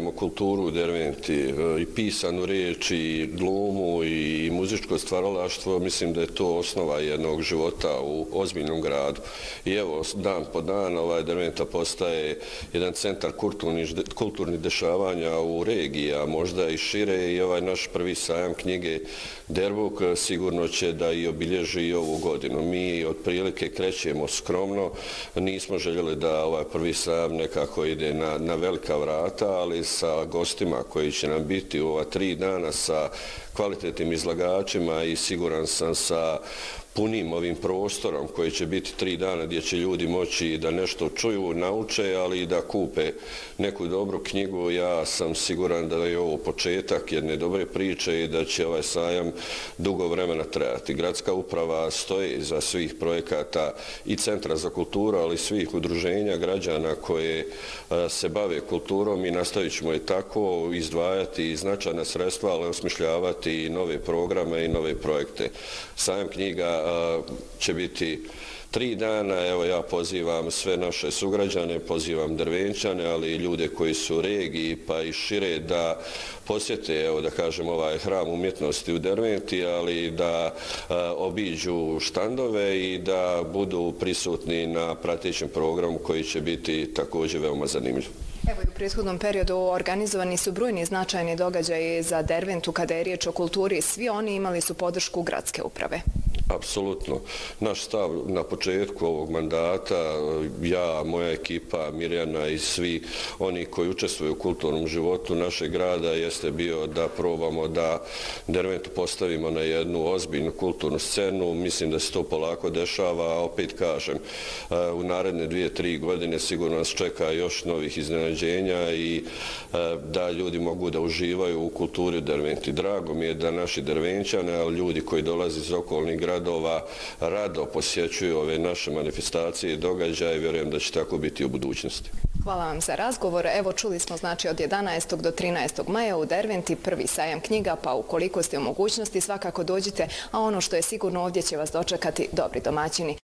podignemo kulturu u Derventi, i pisanu riječ, i glumu, i muzičko stvaralaštvo, mislim da je to osnova jednog života u ozbiljnom gradu. I evo, dan po dan Derventa postaje jedan centar kulturnih dešavanja u regiji, a možda i šire, i ovaj naš prvi sajam knjige Dervuk sigurno će da i obilježi i ovu godinu. Mi otprilike krećemo skromno, nismo željeli da ovaj prvi sajam nekako ide na velika vrata, ali sa gostima koji će nam biti u ova 3 dana, sa kvalitetnim izlagačima i siguran sam sa punim ovim prostorom koji će biti 3 dana gdje će ljudi moći da nešto čuju, nauče, ali i da kupe neku dobru knjigu. Ja sam siguran da je ovo početak jedne dobre priče i da će ovaj sajam dugo vremena trajati. Gradska uprava stoji iza svih projekata i Centra za kulturu, ali i svih udruženja građana koje se bave kulturom i nastavit ćemo je tako izdvajati značajna sredstva, ali osmišljavati i nove programe i nove projekte. Sajam knjiga će biti 3 dana. Evo, ja pozivam sve naše sugrađane, pozivam Dervenčane, ali i ljude koji su u regiji pa i šire da posjete, evo da kažem, ovaj hram umjetnosti u Derventi, ali da obiđu štandove i da budu prisutni na pratećem programu koji će biti također veoma zanimljiv. Evo, i u prethodnom periodu organizovani su brojni značajni događaji za Derventu kada je riječ o kulturi. Svi oni imali su podršku gradske uprave. Apsolutno. Naš stav na početku ovog mandata, ja, moja ekipa, Mirjana i svi oni koji učestvuju u kulturnom životu našeg grada, jeste bio da probamo da Derventu postavimo na jednu ozbiljnu kulturnu scenu. Mislim da se to polako dešava, a opet kažem, u naredne 2-3 godine sigurno nas čeka još novih iznenađenja i da ljudi mogu da uživaju u kulturi u Derventi. Drago mi je da naši Dervenčani, ali ljudi koji dolaze iz okolnih gradova rado posjećuju ove naše manifestacije i događaje. Vjerujem da će tako biti u budućnosti. Hvala vam za razgovor. Evo, čuli smo znači od 11. do 13. maja u Derventi prvi sajam knjiga, pa ukoliko ste u mogućnosti svakako dođite, a ono što je sigurno ovdje će vas dočekati dobri domaćini.